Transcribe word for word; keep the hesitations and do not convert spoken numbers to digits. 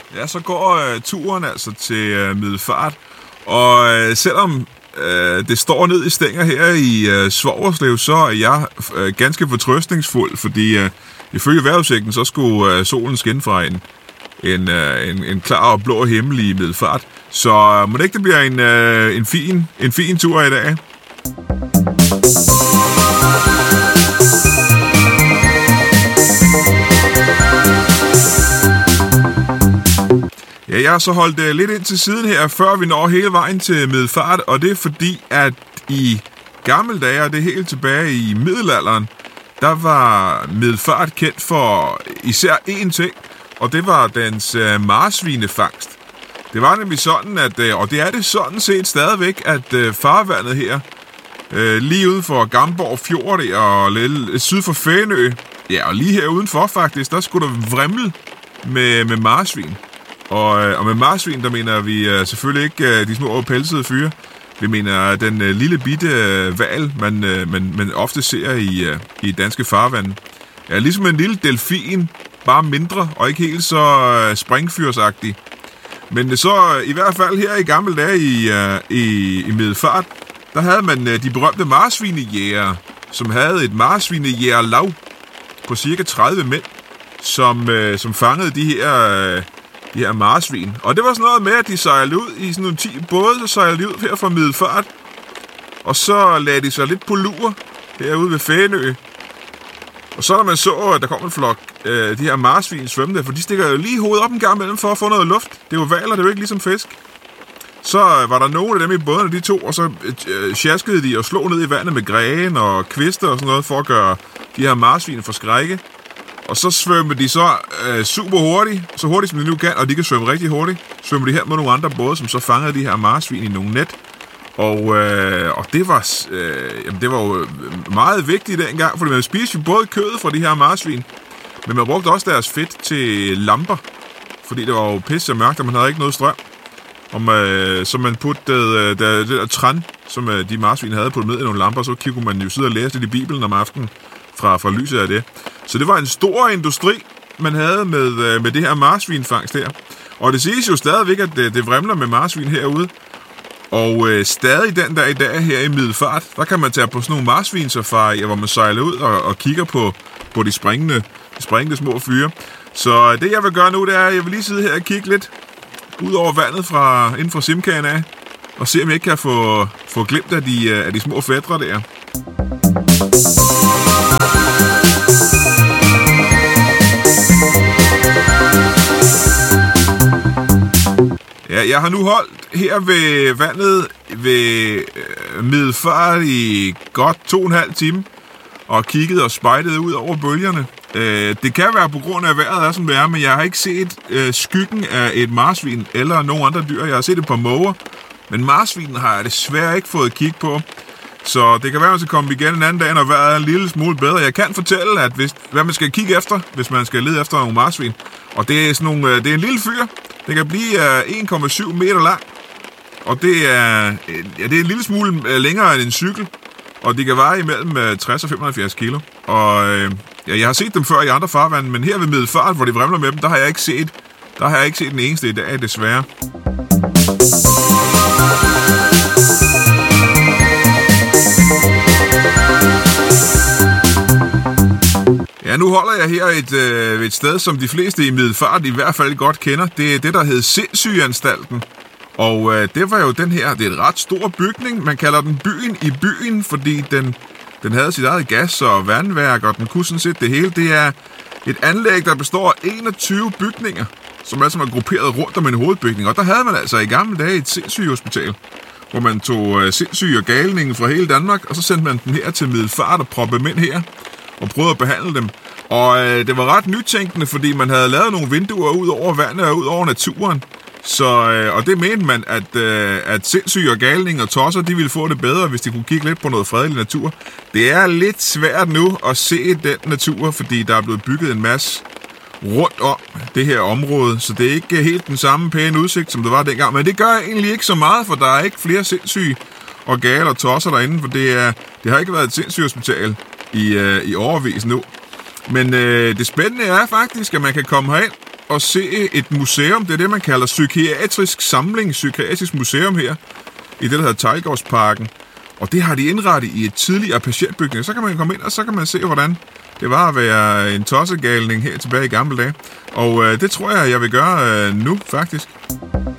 Ja, så går øh, turen altså til øh, Middelfart, og øh, selvom øh, det står ned i stænger her i øh, Svogerslev, så er jeg øh, ganske fortrøstningsfuld, fordi øh, ifølge vejrudsigten, så skulle øh, solen skinne fra en, en, øh, en, en klar og blå himmel i Middelfart. Så øh, må det ikke det bliver en, øh, en, fin, en fin tur i dag. Ja, jeg har så holdt uh, lidt ind til siden her, før vi når hele vejen til Middelfart, og det er fordi, at i gamle dage, og det er helt tilbage i middelalderen, der var Middelfart kendt for især én ting, og det var dens uh, marsvinefangst. Det var nemlig sådan, at, uh, og det er det sådan set stadigvæk, at uh, farvandet her, uh, lige uden for Gamborg Fjord og lidt syd for Fænø, ja, og lige her udenfor faktisk, der skulle der vrimle med, med marsvin. Og, og med marsvin, der mener vi uh, selvfølgelig ikke uh, de små pelsede fyre. Vi mener den uh, lille bitte uh, hval, man, uh, man, man ofte ser i, uh, i danske farvande. Ja, ligesom en lille delfin, bare mindre og ikke helt så uh, springfyrsagtig. Men uh, så uh, i hvert fald her i gamle dage i, uh, i, i Middelfart, der havde man uh, de berømte marsvinejægere, som havde et marsvinejægerlav på cirka tredive mænd, som, uh, som fangede de her... Uh, De her marsvin. Og det var sådan noget med, at de sejlede ud i sådan nogle ti både, så sejlede de ud her fra Middelfart. Og så lagde de sig lidt på lur herude ved Fænø. Og så når man så, at der kom en flok øh, de her marsvin svømmende, for de stikker jo lige hovedet op en gang imellem for at få noget luft. Det er jo hvaler, det er jo ikke ligesom fisk. Så var der nogle af dem i bådene, de to, og så øh, sjaskede de og slog ned i vandet med grene og kvister og sådan noget, for at gøre de her marsvin forskrække. Og så svømmer de så øh, super hurtigt, så hurtigt som de nu kan, og de kan svømme rigtig hurtigt. Svømmer de her med nogle andre både, som så fangede de her marsvin i nogle net. Og, øh, og det var øh, jamen, det var jo meget vigtigt dengang, fordi man spiste jo både kødet fra de her marsvin, men man brugte også deres fedt til lamper, fordi det var jo pisse mørkt, og man havde ikke noget strøm. Om, øh, så man puttede øh, der, det der tran, som øh, de marsvin havde puttet med i nogle lamper, så kunne man jo sidde og læse lidt i Bibelen om aftenen fra, fra lyset af det. Så det var en stor industri, man havde med, øh, med det her marsvinfangst her. Og det siges jo stadigvæk, at det, det vrimler med marsvin herude. Og øh, stadig den der i dag her i Middelfart, der kan man tage på sådan nogle marsvinsafarier, hvor man sejler ud og, og kigger på, på de springende, de springende små fyre. Så det jeg vil gøre nu, det er, at jeg vil lige sidde her og kigge lidt ud over vandet fra, inden fra Simkagen af, og se om jeg ikke kan få, få glemt af de, af de små fætre der. Ja, jeg har nu holdt her ved vandet ved øh, Middelfart i godt to og en halv time og kigget og spejdet ud over bølgerne. Øh, det kan være på grund af vejret er som det er, men jeg har ikke set øh, skyggen af et marsvin eller nogen andre dyr. Jeg har set et par måger, men marsvinen har jeg desværre ikke fået kig på. Så det kan være, at man skal komme igen en anden dag, når vejret er en lille smule bedre. Jeg kan fortælle, at hvis, hvad man skal kigge efter, hvis man skal lede efter nogle marsvin. Og det er, sådan nogle, det er en lille fyr. Det kan blive en komma syv meter lang. Og det er, ja, det er en lille smule længere end en cykel. Og de kan veje imellem tres og femoghalvfjerds kilo. Og ja, jeg har set dem før i andre farvande, men her ved Middelfart, hvor de vrimler med dem, der har jeg ikke set, der har jeg ikke set den eneste i dag, desværre. Ja, nu holder jeg her et, øh, et sted, som de fleste i Middelfart i hvert fald godt kender. Det er det, der hedder Sindssygeanstalten. Og øh, det var jo den her, det er en ret stor bygning. Man kalder den byen i byen, fordi den, den havde sit eget gas- og vandværk, og den kunne sådan set det hele. Det er et anlæg, der består af enogtyve bygninger, som altså er grupperet rundt om en hovedbygning. Og der havde man altså i gamle dage et sindssygehospital, hvor man tog øh, sindssyge og galningen fra hele Danmark, og så sendte man den her til Middelfart og proppede dem ind her og prøvede at behandle dem. Og øh, det var ret nytænkende, fordi man havde lavet nogle vinduer ud over vandet og ud over naturen. Så, øh, og det mente man, at, øh, at sindssyge og galning og tosser, de ville få det bedre, hvis de kunne kigge lidt på noget fredelig natur. Det er lidt svært nu at se den natur, fordi der er blevet bygget en masse rundt om det her område. Så det er ikke helt den samme pæne udsigt, som det var dengang. Men det gør egentlig ikke så meget, for der er ikke flere sindssyge og gale og tosser derinde, for det, er, det har ikke været et sindssygehospital i, øh, i overvis nu. Men øh, det spændende er faktisk, at man kan komme herind at se et museum. Det er det, man kalder psykiatrisk samling, psykiatrisk museum her, i det, der hedder Teglgårdsparken. Og det har de indrettet i et tidligere patientbygning. Så kan man komme ind, og så kan man se, hvordan det var at være en tossegalning her tilbage i gamle dage. Og øh, det tror jeg, jeg vil gøre øh, nu, faktisk.